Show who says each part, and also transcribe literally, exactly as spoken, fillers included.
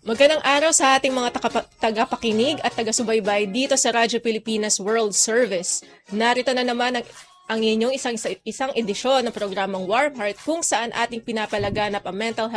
Speaker 1: Magandang araw sa ating mga takapa- tagapakinig at taga-subaybay dito sa Radyo Pilipinas World Service. Narito na naman ang, ang inyong isang, isang edisyon ng programang Warm Heart kung saan ating pinapalaganap ang mental